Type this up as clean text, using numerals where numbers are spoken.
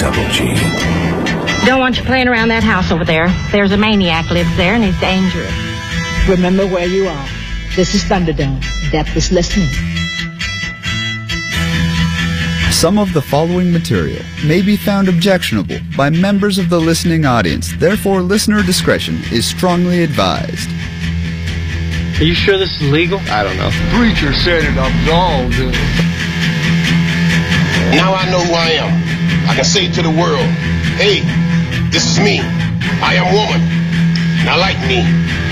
Double G. Don't want you playing around that house over there. There's a maniac lives there, and he's dangerous. Remember where you are. This is Thunderdome. Depth is listening. Some of the following material may be found objectionable by members of the listening audience. Therefore, listener discretion is strongly advised. Are you sure this is legal? I don't know. Preacher said it, I'm gone, dude. Now I know who I am. I can say to the world, hey, this is me. I am woman. Now like me.